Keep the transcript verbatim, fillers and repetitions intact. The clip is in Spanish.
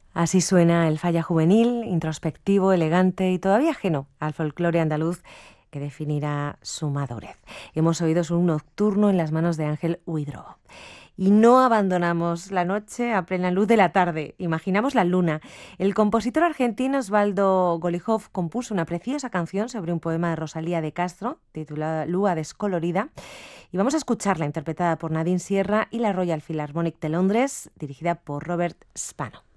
Así suena el Falla juvenil, introspectivo, elegante y todavía ajeno al folclore andaluz que definirá su madurez. Hemos oído un nocturno en las manos de Ángel Huidro. Y no abandonamos la noche a plena luz de la tarde. Imaginamos la luna. El compositor argentino Osvaldo Golijov compuso una preciosa canción sobre un poema de Rosalía de Castro, titulada Lua descolorida. Y vamos a escucharla, interpretada por Nadine Sierra y la Royal Philharmonic de Londres, dirigida por Robert Spano.